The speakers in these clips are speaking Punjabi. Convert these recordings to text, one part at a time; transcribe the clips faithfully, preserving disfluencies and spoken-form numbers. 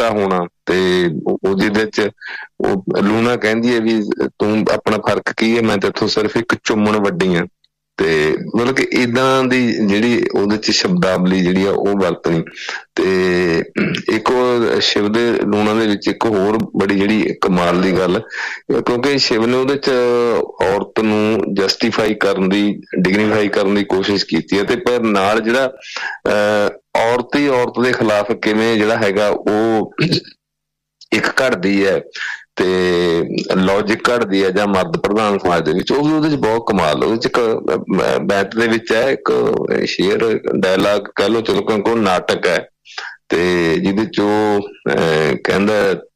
ਪਿਆਰਾ ਹੋਣਾ ਤੇ ਉਹਦੇ ਵਿੱਚ ਉਹ ਲੂਣਾ ਕਹਿੰਦੀ ਹੈ ਵੀ ਤੂੰ ਆਪਣਾ ਫਰਕ ਕੀ ਹੈ, ਮੈਂ ਤੇਥੋਂ ਸਿਰਫ ਇੱਕ ਚੁੰਮਣ ਵੱਡੀ ਆ। ਤੇ ਮਤਲਬ ਕਿ ਏਦਾਂ ਦੀ ਜਿਹੜੀ ਉਹਦੇ ਚ ਸ਼ਬਦਾਵਲੀ ਜਿਹੜੀ ਆ ਉਹ ਵਰਤਣੀ। ਤੇ ਇੱਕ ਉਹ ਸ਼ਿਵ ਦੇ ਲੂਣਾ ਦੇ ਵਿੱਚ ਇੱਕ ਹੋਰ ਬੜੀ ਜਿਹੜੀ ਕਮਾਲ ਦੀ ਗੱਲ, ਕਿਉਂਕਿ ਸ਼ਿਵ ਨੇ ਉਹਦੇ ਚ ਔਰਤ ਨੂੰ ਜਸਟੀਫਾਈ ਕਰਨ ਦੀ, ਡਿਗਨੀਫਾਈ ਕਰਨ ਦੀ ਕੋਸ਼ਿਸ਼ ਕੀਤੀ ਹੈ, ਤੇ ਪਰ ਨਾਲ ਜਿਹੜਾ ਅਹ ਔਰਤ ਹੀ ਔਰਤ ਦੇ ਖਿਲਾਫ ਕਿਵੇਂ ਜਿਹੜਾ ਹੈਗਾ ਉਹ ਇੱਕ ਘੜਦੀ ਹੈ ਤੇ ਲੌਜਿਕ ਘੜਦੀ ਹੈ ਜਾਂ ਮਰਦ ਪ੍ਰਧਾਨ ਸਮਾਜ ਦੇ ਵਿੱਚ, ਉਹ ਵੀ ਉਹਦੇ ਚ ਬਹੁਤ ਕਮਾਲ। ਉਹਦੇ ਚ ਇੱਕ ਬੈਤ ਦੇ ਵਿੱਚ ਹੈ ਇੱਕ ਸ਼ੇਅਰ ਡਾਇਲਾਗ ਕਹਿ ਲਓ, ਚਲੋ ਕਿਉਂਕਿ ਉਹ ਨਾਟਕ ਹੈ ਤੇ ਜਿਹਦੇ ਚ ਉਹ ਅਹ ਕਹਿੰਦਾ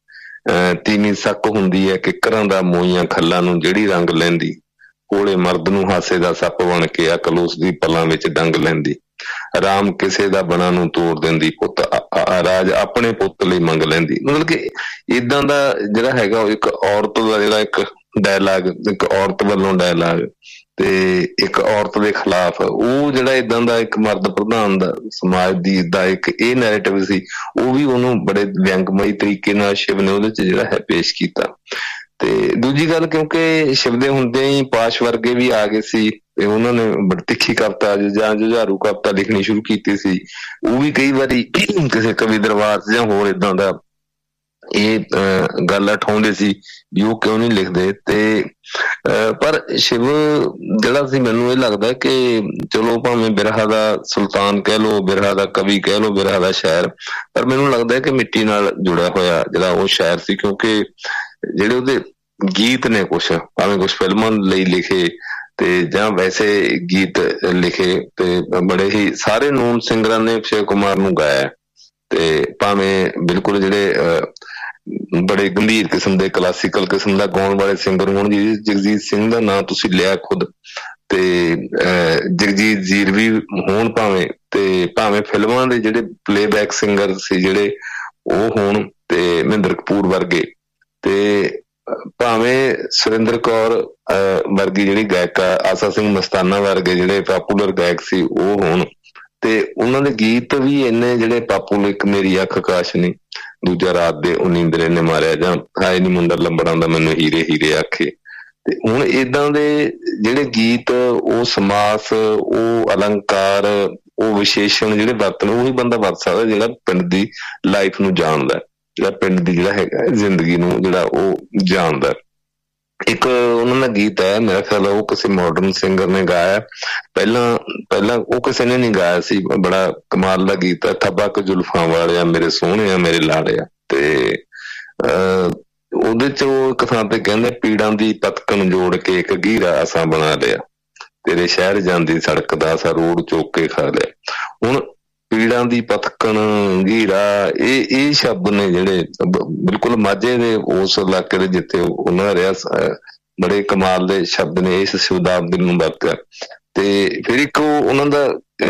ਅਹ ਤੀਵੀਂ ਸੱਕ ਹੁੰਦੀ ਹੈ ਕਿੱਕਰਾਂ ਦਾ ਮੋਈਆਂ ਖੱਲਾਂ ਨੂੰ ਜਿਹੜੀ ਰੰਗ ਲੈਂਦੀ, ਕੋਲੇ ਮਰਦ ਨੂੰ ਹਾਸੇ ਦਾ ਸੱਪ ਬਣ ਕੇ ਅਕਲ ਉਸ ਦੀ ਪਲਾਂ ਵਿੱਚ ਡੰਗ ਲੈਂਦੀ, ਰਾਮ ਕਿਸੇ ਦਾ ਬਣਾ ਨੂੰ ਤੋੜ ਦਿੰਦੀ, ਪੁੱਤ ਰਾਜ ਆਪਣੇ ਪੁੱਤ ਲਈ ਮੰਗ ਲੈਂਦੀ। ਮਤਲਬ ਕਿ ਏਦਾਂ ਦਾ ਜਿਹੜਾ ਹੈਗਾ ਉਹ ਇੱਕ ਔਰਤ ਦਾ ਜਿਹੜਾ ਇੱਕ ਡਾਇਲਾਗ, ਇੱਕ ਔਰਤ ਵੱਲੋਂ ਡਾਇਲਾਗ ਤੇ ਇੱਕ ਔਰਤ ਦੇ ਖਿਲਾਫ, ਉਹ ਜਿਹੜਾ ਏਦਾਂ ਦਾ ਇੱਕ ਮਰਦ ਪ੍ਰਧਾਨ ਦਾ ਸਮਾਜ ਦੀ ਦਾ ਇੱਕ ਇਹ ਨੈਰੇਟਿਵ ਸੀ, ਉਹ ਵੀ ਉਹਨੂੰ ਬੜੇ ਵਿਅੰਗਮਈ ਤਰੀਕੇ ਨਾਲ ਸ਼ਿਵ ਨੇ ਉਹਦੇ ਚ ਜਿਹੜਾ ਹੈ ਪੇਸ਼ ਕੀਤਾ। ਤੇ ਦੂਜੀ ਗੱਲ, ਕਿਉਂਕਿ ਸ਼ਿਵ ਦੇ ਹੁੰਦੇ ਹੀ ਪਾਸ਼ ਵਰਗੇ ਵੀ ਆ ਗਏ ਸੀ ਤੇ ਉਹਨਾਂ ਨੇ ਬੜੀ ਤਿੱਖੀ ਕਵਿਤਾ ਜਾਂ ਜੁਝਾਰੂ ਕਵਿਤਾ ਲਿਖਣੀ ਸ਼ੁਰੂ ਕੀਤੀ ਸੀ। ਉਹ ਵੀ ਕਈ ਵਾਰੀ ਕਿਸੇ ਕਵੀ ਦਰਬਾਰ ਚ ਜਾਂ ਹੋਰ ਏਦਾਂ ਦਾ ਇਹ ਗੱਲ ਉਠਾਉਂਦੇ ਸੀ ਵੀ ਉਹ ਕਿਉਂ ਨਹੀਂ ਲਿਖਦੇ। ਤੇ ਪਰ ਸ਼ਿਵ ਜਿਹੜਾ ਸੀ, ਮੈਨੂੰ ਇਹ ਲੱਗਦਾ ਕਿ ਚਲੋ ਭਾਵੇਂ ਬਿਰਹਾ ਦਾ ਸੁਲਤਾਨ ਕਹਿ ਲਓ, ਬਿਰਹਾ ਦਾ ਕਵੀ ਕਹਿ ਲਓ, ਬਿਰਹਾ ਦਾ ਸ਼ਾਇਰ, ਪਰ ਮੈਨੂੰ ਲੱਗਦਾ ਕਿ ਮਿੱਟੀ ਨਾਲ ਜੁੜਿਆ ਹੋਇਆ ਜਿਹੜਾ ਉਹ ਸ਼ਾਇਰ ਸੀ, ਕਿਉਂਕਿ ਜਿਹੜੇ ਉਹਦੇ ਗੀਤ ਨੇ ਕੁਛ ਭਾਵੇਂ ਕੁਛ ਫਿਲਮਾਂ ਲਈ ਲਿਖੇ ਤੇ ਜਾਂ ਵੈਸੇ ਗੀਤ ਲਿਖੇ ਤੇ ਬੜੇ ਹੀ ਸਾਰੇ ਨੂਨ ਸਿੰਗਰਾਂ ਨੇ ਅਕਸ਼ੇ ਕੁਮਾਰ ਨੂੰ ਗਾਇਆ, ਤੇ ਭਾਵੇਂ ਬਿਲਕੁਲ ਜਿਹੜੇ ਅਹ ਬੜੇ ਗੰਭੀਰ ਕਿਸਮ ਦੇ ਕਲਾਸੀਕਲ ਕਿਸਮ ਦਾ ਗਾਉਣ ਵਾਲੇ ਸਿੰਗਰ ਹੋਣ, ਜੀ ਜਗਜੀਤ ਸਿੰਘ ਦਾ ਨਾਂ ਤੁਸੀਂ ਲਿਆ ਖੁਦ, ਤੇ ਅਹ ਜਗਜੀਤ ਜ਼ੀਰਵੀ ਹੋਣ ਭਾਵੇਂ, ਤੇ ਭਾਵੇਂ ਫਿਲਮਾਂ ਦੇ ਜਿਹੜੇ ਪਲੇਬੈਕ ਸਿੰਗਰ ਸੀ ਜਿਹੜੇ ਉਹ ਹੋਣ, ਤੇ ਮਹਿੰਦਰ ਕਪੂਰ ਵਰਗੇ, ਤੇ ਭਾਵੇਂ ਸੁਰਿੰਦਰ ਕੌਰ ਅਹ ਵਰਗੀ ਜਿਹੜੀ ਗਾਇਕਾ, ਆਸਾ ਸਿੰਘ ਮਸਤਾਨਾ ਵਰਗੇ ਜਿਹੜੇ ਪਾਪੂਲਰ ਗਾਇਕ ਸੀ ਉਹ ਹੋਣ, ਤੇ ਉਹਨਾਂ ਦੇ ਗੀਤ ਵੀ ਇੰਨੇ ਜਿਹੜੇ ਪਾਪੂਲਰ, ਇੱਕ ਮੇਰੀ ਅੱਖ ਆਕਾਸ਼ ਨੀ, ਦੂਜਾ ਰਾਤ ਦੇ ਉਹ ਨੀਂਦਰੇ ਨੇ ਮਾਰਿਆ, ਜਾਂ ਹਾਏ ਨੀ ਮੁੰਡਾ ਲੰਬੜਾਂ ਦਾ ਮੈਨੂੰ ਹੀਰੇ ਹੀਰੇ ਆਖੇ। ਤੇ ਹੁਣ ਏਦਾਂ ਦੇ ਜਿਹੜੇ ਗੀਤ, ਉਹ ਸਮਾਸ, ਉਹ ਅਲੰਕਾਰ, ਉਹ ਵਿਸ਼ੇਸ਼ਣ ਜਿਹੜੇ ਵਰਤਣ, ਉਹੀ ਬੰਦਾ ਵਰਤ ਸਕਦਾ ਜਿਹੜਾ ਪਿੰਡ ਦੀ ਲਾਈਫ ਨੂੰ ਜਾਣਦਾ, ਜਿਹੜਾ ਪਿੰਡ ਦੀ ਜਿਹੜਾ ਹੈਗਾ ਜ਼ਿੰਦਗੀ ਨੂੰ ਜਿਹੜਾ ਉਹ ਜਾਣਦਾ। ਇੱਕ ਉਹਨਾਂ ਦਾ ਗੀਤ ਹੈ, ਮੇਰਾ ਖਿਆਲ ਉਹ ਕਿਸੇ ਮਾਡਰਨ ਸਿੰਗਰ ਨੇ ਗਾਇਆ, ਪਹਿਲਾਂ ਪਹਿਲਾਂ ਉਹ ਕਿਸੇ ਨੇ ਨਹੀਂ ਗਾਇਆ ਸੀ, ਬੜਾ ਕਮਾਲ ਦਾ ਗੀਤ ਹੈ, ਥੱਬਾ ਕੁ ਜ਼ੁਲਫਾਂ ਵਾਲਿਆ ਮੇਰੇ ਸੋਹਣਿਆ ਮੇਰੇ ਲਾੜਿਆ। ਤੇ ਅਹ ਉਹਦੇ ਚ ਉਹ ਇੱਕ ਥਾਂ ਤੇ ਕਹਿੰਦੇ, ਪੀੜਾਂ ਦੀ ਪਤਕਣ ਜੋੜ ਕੇ ਇੱਕ ਗੀਰਾ ਅਸਾਂ ਬਣਾ ਲਿਆ, ਤੇਰੇ ਸ਼ਹਿਰ ਜਾਂਦੀ ਸੜਕ ਦਾ ਅਸਾਂ ਰੋਡ ਚੁੱਕ ਕੇ ਖਾ ਲਿਆ। ਹੁਣ ਪੀੜਾਂ ਦੀ ਪਤਕਣ, ਗੀਰਾ, ਇਹ ਇਹ ਸ਼ਬਦ ਨੇ ਜਿਹੜੇ ਬਿਲਕੁਲ ਮਾਝੇ ਦੇ ਉਸ ਇਲਾਕੇ ਦੇ ਜਿੱਥੇ ਉਹਨਾਂ ਰਿਹਾ, ਬੜੇ ਕਮਾਲ ਦੇ ਸ਼ਬਦ ਨੇ, ਇਸ ਸ਼ਬਦਾਵਲੀ ਨੂੰ ਵਰਤਿਆ। ਤੇ ਫਿਰ ਇੱਕ ਉਹਨਾਂ ਦਾ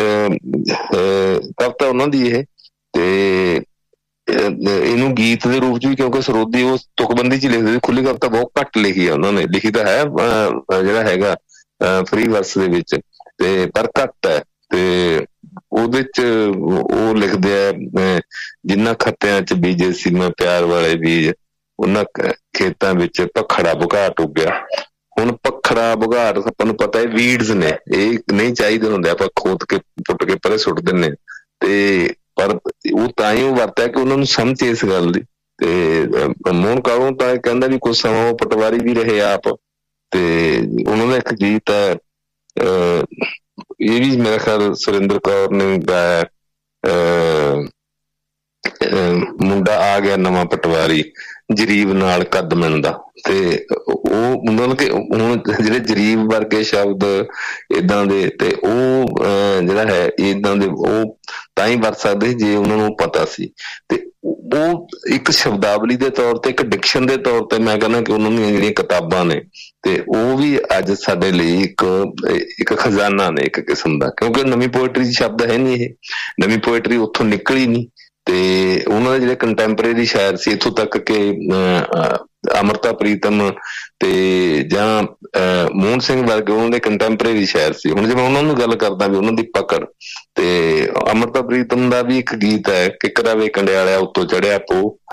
ਕਵਿਤਾ ਉਹਨਾਂ ਦੀ ਇਹ, ਤੇ ਇਹਨੂੰ ਗੀਤ ਦੇ ਰੂਪ ਚ ਵੀ, ਕਿਉਂਕਿ ਸਰੋਦੀ ਉਹ ਤੁਕਬੰਦੀ ਚ ਲਿਖਦੇ ਸੀ, ਖੁੱਲੀ ਕਵਿਤਾ ਬਹੁਤ ਘੱਟ ਲਿਖੀ ਆ ਉਹਨਾਂ ਨੇ, ਲਿਖੀ ਤਾਂ ਹੈ ਜਿਹੜਾ ਹੈਗਾ ਫਰੀ ਵਰਸ ਦੇ ਵਿੱਚ, ਤੇ ਪਰ ਘੱਟ ਹੈ। ਤੇ ਉਹਦੇ ਚ ਉਹ ਲਿਖਦੇ ਆ, ਜਿੰਨਾ ਖੱਤਿਆਂ ਚ ਬੀਜੇ ਸੀ ਮੈਂ ਪਿਆਰ ਵਾਲੇ ਬੀਜ, ਉਹਨਾਂ ਖੇਤਾਂ ਵਿੱਚ ਭਖੜਾ ਬੁਘਾਟ ਉੱਗਿਆ। ਹੁਣ ਭਖੜਾ ਬੁਘਾਟ ਆਪਾਂ ਨੂੰ ਪਤਾ ਹੈ ਵੀਡਸ ਨੇ, ਇਹ ਨਹੀਂ ਚਾਹੀਦੇ ਹੁੰਦੇ, ਆਪਾਂ ਖੋਦ ਕੇ ਪੁੱਟ ਕੇ ਪਰੇ ਸੁੱਟ ਦਿੰਦੇ, ਤੇ ਪਰ ਉਹ ਤਾਂ ਹੀ ਉਹ ਵਰਤਿਆ ਕਿ ਉਹਨਾਂ ਨੂੰ ਸਮਝ ਇਸ ਗੱਲ ਦੀ। ਤੇ ਮੋਹਨ ਕਾਲੋਂ ਤਾਂ ਕਹਿੰਦਾ ਵੀ ਕੁਛ ਸਮਾਂ ਉਹ ਪਟਵਾਰੀ ਵੀ ਰਹੇ ਆਪ, ਤੇ ਉਹਨਾਂ ਦਾ ਇੱਕ ਗੀਤ ਹੈ, ਅਹ ਇਹ ਵੀ ਮੇਰਾ ਖਿਆਲ ਸੁਰਿੰਦਰ ਕੌਰ ਨੇ ਗਾਇਆ, ਅਹ ਮੁੰਡਾ ਆ ਗਿਆ ਨਵਾਂ ਪਟਵਾਰੀ ਜਰੀਬ ਨਾਲ ਕੱਦ ਮਿਣਦਾ। ਤੇ ਉਹ ਮਤਲਬ ਕਿ ਹੁਣ ਜਿਹੜੇ ਜਰੀਬ ਵਰਗੇ ਸ਼ਬਦ ਏਦਾਂ ਦੇ, ਤੇ ਉਹ ਜਿਹੜਾ ਹੈ ਏਦਾਂ ਦੇ ਉਹ ਤਾਂ ਹੀ ਵਰਤ ਸਕਦੇ ਜੇ ਉਹਨਾਂ ਨੂੰ ਪਤਾ ਸੀ। ਤੇ ਉਹ ਇੱਕ ਸ਼ਬਦਾਵਲੀ ਦੇ ਤੌਰ ਤੇ, ਇੱਕ ਡਿਕਸ਼ਨ ਦੇ ਤੌਰ ਤੇ ਮੈਂ ਕਹਿੰਦਾ ਕਿ ਉਹਨਾਂ ਦੀਆਂ ਜਿਹੜੀਆਂ ਕਿਤਾਬਾਂ ਨੇ, ਤੇ ਉਹ ਵੀ ਅੱਜ ਸਾਡੇ ਲਈ ਇੱਕ ਇੱਕ ਖਜ਼ਾਨਾ ਨੇ ਇੱਕ ਕਿਸਮ ਦਾ, ਕਿਉਂਕਿ ਨਵੀਂ ਪੋਇਟਰੀ ਸ਼ਬਦ ਹੈ ਨੀ, ਇਹ ਨਵੀਂ ਪੋਇਟਰੀ ਉੱਥੋਂ ਨਿਕਲੀ ਨੀ। ਤੇ ਉਹਨਾਂ ਦੇ ਜਿਹੜੇ ਕੰਟੈਂਪਰੇਰੀ ਸ਼ਾਇਰ ਸੀ, ਇੱਥੋਂ ਤੱਕ ਕਿ ਅਮ੍ਰਿਤਾ ਪ੍ਰੀਤਮ ਤੇ ਜਾਂ ਮੋਹਨ ਸਿੰਘ ਵਰਗੇ ਉਹਨਾਂ ਦੇ ਕੰਟੈਂਪਰੇਰੀ ਸ਼ਾਇਰ ਸੀ। ਹੁਣ ਜੇ ਮੈਂ ਉਹਨਾਂ ਨੂੰ ਗੱਲ ਕਰਦਾ ਵੀ ਉਹਨਾਂ ਦੀ ਪਕੜ, ਤੇ ਅਮ੍ਰਿਤਾ ਪ੍ਰੀਤਮ ਦਾ ਵੀ ਇੱਕ ਗੀਤ ਹੈ, ਕਿਕਰਾ ਵੇ ਕੰਡਿਆਲਿਆ ਉੱਤੋਂ ਚੜਿਆ ਪੋ,